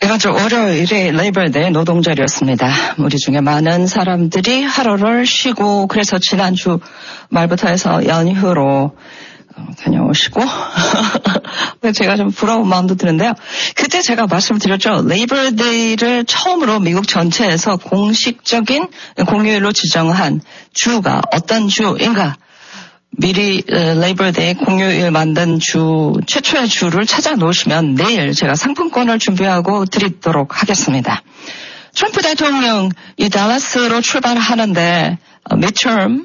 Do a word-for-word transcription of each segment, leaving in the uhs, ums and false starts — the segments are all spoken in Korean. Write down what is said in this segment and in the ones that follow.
이번 주 월요일이 레이버데이 노동절이었습니다. 우리 중에 많은 사람들이 하루를 쉬고 그래서 지난주 말부터 해서 연휴로 다녀오시고 제가 좀 부러운 마음도 드는데요. 그때 제가 말씀드렸죠. 레이버데이를 처음으로 미국 전체에서 공식적인 공휴일로 지정한 주가 어떤 주인가. 미리 레이버데이 공휴일 만든 주 최초의 주를 찾아 놓으시면 내일 제가 상품권을 준비하고 드리도록 하겠습니다. 트럼프 대통령이 달라스로 출발하는데 midterm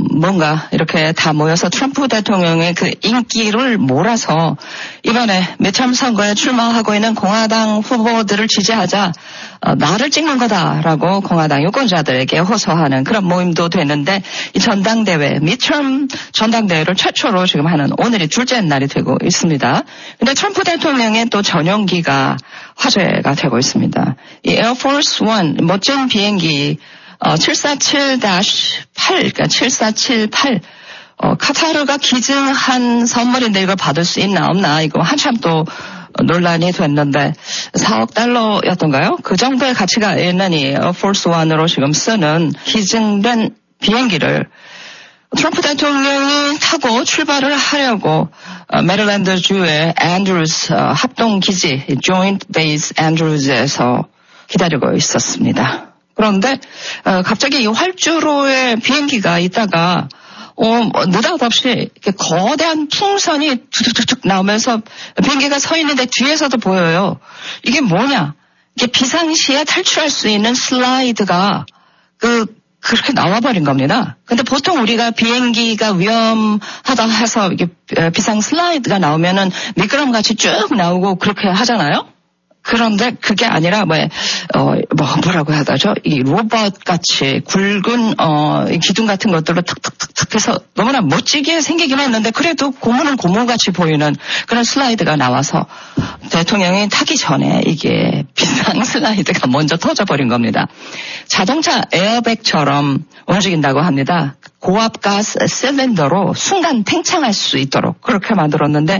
뭔가 이렇게 다 모여서 트럼프 대통령의 그 인기를 몰아서 이번에 midterm 선거에 출마하고 있는 공화당 후보들을 지지하자 어, 나를 찍는 거다라고 공화당 유권자들에게 호소하는 그런 모임도 되는데 이 전당대회 midterm 전당대회를 최초로 지금 하는 오늘이 둘째 날이 되고 있습니다. 근데 트럼프 대통령의 또 전용기가 화제가 되고 있습니다. 이 에어포스 원 멋진 비행기 어, 칠사칠 팔, 그러니까 칠사칠팔, 어, 카타르가 기증한 선물인데 이걸 받을 수 있나 없나, 이거 한참 또 논란이 됐는데, 사억 달러였던가요? 그 정도의 가치가 있는 이 에어포스 원으로 지금 쓰는 기증된 비행기를 트럼프 대통령이 타고 출발을 하려고 어, 메릴랜드 주의 앤드루즈 어, 합동기지, 조인트 베이스 앤드루즈에서 기다리고 있었습니다. 그런데 어, 갑자기 이 활주로에 비행기가 있다가 어, 느닷없이 이렇게 거대한 풍선이 툭툭툭 나오면서 비행기가 서 있는데 뒤에서도 보여요. 이게 뭐냐? 이게 비상시에 탈출할 수 있는 슬라이드가 그 그렇게 나와버린 겁니다. 근데 보통 우리가 비행기가 위험하다 해서 이게 비상 슬라이드가 나오면은 미끄럼같이 쭉 나오고 그렇게 하잖아요. 그런데 그게 아니라 뭐, 어, 뭐 뭐라고 해야 되죠? 이 로봇 같이 굵은 어, 이 기둥 같은 것들로 탁탁탁탁 해서 너무나 멋지게 생기긴 했는데 그래도 고무는 고무같이 보이는 그런 슬라이드가 나와서 대통령이 타기 전에 이게 비상 슬라이드가 먼저 터져버린 겁니다. 자동차 에어백처럼 움직인다고 합니다. 고압 가스 실린더로 순간 팽창할 수 있도록 그렇게 만들었는데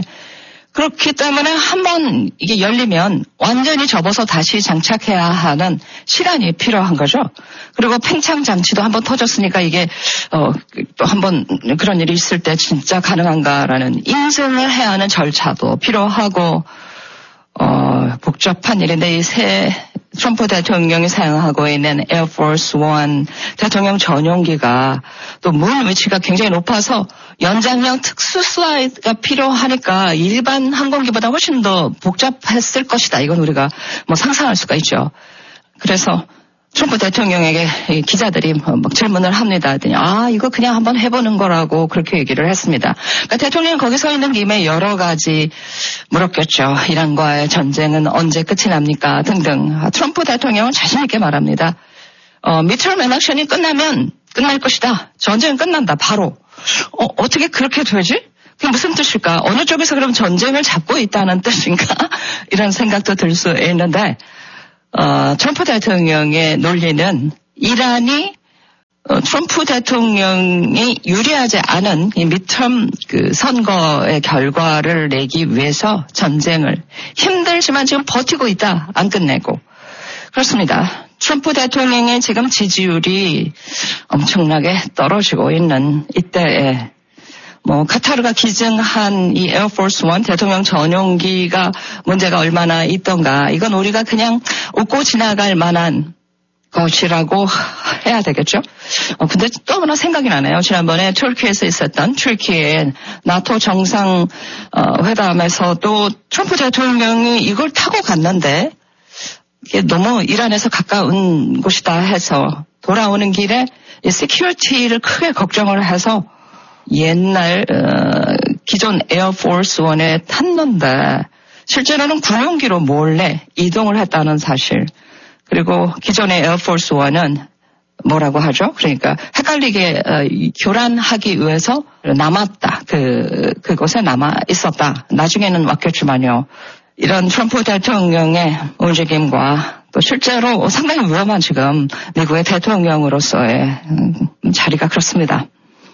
그렇기 때문에 한번 이게 열리면 완전히 접어서 다시 장착해야 하는 시간이 필요한 거죠. 그리고 팽창 장치도 한번 터졌으니까 이게 어, 또 한번 그런 일이 있을 때 진짜 가능한가라는 인증을 해야 하는 절차도 필요하고 어, 복잡한 일인데 이 새 트럼프 대통령이 사용하고 있는 에어포스 원 대통령 전용기가 또 문 위치가 굉장히 높아서 연장형 특수 슬라이드가 필요하니까 일반 항공기보다 훨씬 더 복잡했을 것이다. 이건 우리가 뭐 상상할 수가 있죠. 그래서 트럼프 대통령에게 기자들이 막 질문을 합니다. 아, 이거 그냥 한번 해보는 거라고 그렇게 얘기를 했습니다. 그러니까 대통령이 거기 서 있는 김에 여러 가지 물었겠죠. 이란과의 전쟁은 언제 끝이 납니까? 등등. 트럼프 대통령은 자신 있게 말합니다. 어, midterm election이 끝나면 끝날 것이다. 전쟁은 끝난다. 바로. 어, 어떻게 그렇게 되지? 그게 무슨 뜻일까? 어느 쪽에서 그럼 전쟁을 잡고 있다는 뜻인가? 이런 생각도 들 수 있는데 어, 트럼프 대통령의 논리는 이란이 어, 트럼프 대통령이 유리하지 않은 이 midterm 그 선거의 결과를 내기 위해서 전쟁을 힘들지만 지금 버티고 있다. 안 끝내고. 그렇습니다. 트럼프 대통령의 지금 지지율이 엄청나게 떨어지고 있는 이때에 뭐 카타르가 기증한 이 에어포스 원 대통령 전용기가 문제가 얼마나 있던가 이건 우리가 그냥 웃고 지나갈 만한 것이라고 해야 되겠죠. 어, 근데 또 하나 생각이 나네요. 지난번에 터키에서 있었던 터키의 나토 정상 어, 회담에서도 트럼프 대통령이 이걸 타고 갔는데 이게 너무 이란에서 가까운 곳이다 해서 돌아오는 길에 이 시큐리티를 크게 걱정을 해서 옛날 어, 기존 에어포스 원에 탔는데 실제로는 군용기로 몰래 이동을 했다는 사실. 그리고 기존의 에어포스 원은 뭐라고 하죠? 그러니까 헷갈리게 어, 교란하기 위해서 남았다. 그 그곳에 남아 있었다. 나중에는 왔겠지만요. 이런 트럼프 대통령의 움직임과 또 실제로 상당히 위험한 지금 미국의 대통령으로서의 자리가 그렇습니다.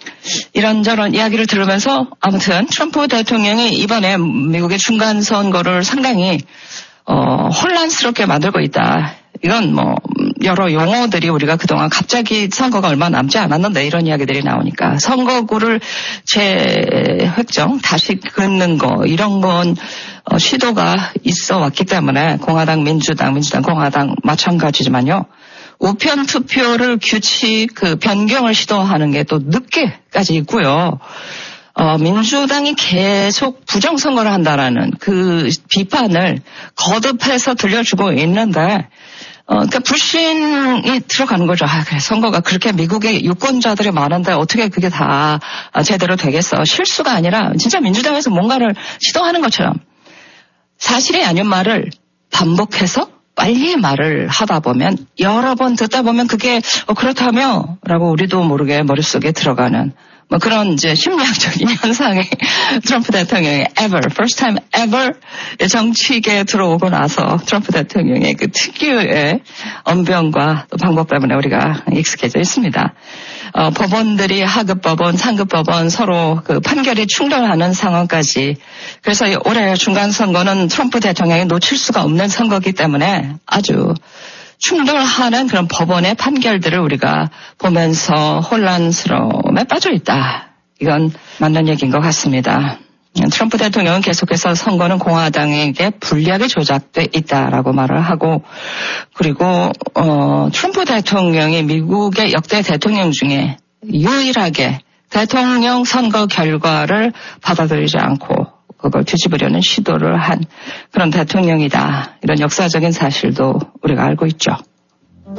이런저런 이야기를 들으면서 아무튼 트럼프 대통령이 이번에 미국의 중간 선거를 상당히 어, 혼란스럽게 만들고 있다. 이건 뭐 여러 용어들이 우리가 그동안 갑자기 선거가 얼마 남지 않았는데 이런 이야기들이 나오니까 선거구를 재획정 다시 긋는 거 이런 건 어, 시도가 있어 왔기 때문에 공화당, 민주당, 민주당, 공화당 마찬가지지만요. 우편 투표를 규칙 그 변경을 시도하는 게 또 늦게까지 있고요. 어, 민주당이 계속 부정선거를 한다라는 그 비판을 거듭해서 들려주고 있는데 어, 그러니까 불신이 들어가는 거죠. 아, 그래, 선거가 그렇게 미국에 유권자들이 많은데 어떻게 그게 다 제대로 되겠어. 실수가 아니라 진짜 민주당에서 뭔가를 시도하는 것처럼 사실이 아닌 말을 반복해서 빨리 말을 하다 보면 여러 번 듣다 보면 그게 어, 그렇다며 라고 우리도 모르게 머릿속에 들어가는 뭐 그런 이제 심리학적인 현상이 트럼프 대통령이 ever, first time ever 정치계에 들어오고 나서 트럼프 대통령의 그 특유의 언변과 또 방법 때문에 우리가 익숙해져 있습니다. 어, 법원들이 하급 법원, 상급 법원 서로 그 판결이 충돌하는 상황까지. 그래서 올해 중간 선거는 트럼프 대통령이 놓칠 수가 없는 선거이기 때문에 아주 충돌하는 그런 법원의 판결들을 우리가 보면서 혼란스러움에 빠져 있다. 이건 맞는 얘기인 것 같습니다. 트럼프 대통령은 계속해서 선거는 공화당에게 불리하게 조작돼 있다라고 말을 하고 그리고 어, 트럼프 대통령이 미국의 역대 대통령 중에 유일하게 대통령 선거 결과를 받아들이지 않고 그걸 뒤집으려는 시도를 한 그런 대통령이다. 이런 역사적인 사실도 우리가 알고 있죠.